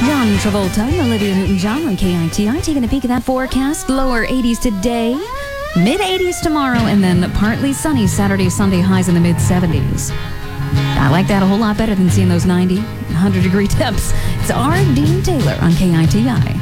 John Travolta and Olivia Newton-John on KITI. Taking a peek at that forecast. Lower 80s today, mid-80s tomorrow, and then partly sunny Saturday, Sunday, highs in the mid-70s. I like that a whole lot better than seeing those 90, 100-degree temps. It's R. Dean Taylor on KITI.